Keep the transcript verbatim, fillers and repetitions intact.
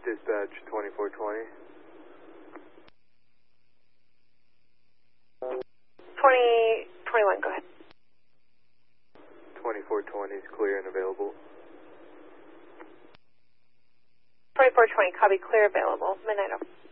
Dispatch twenty-four twenty. twenty, twenty-one, go ahead. twenty-four twenty is clear and available. twenty-four twenty, copy, clear, available. Midnight over.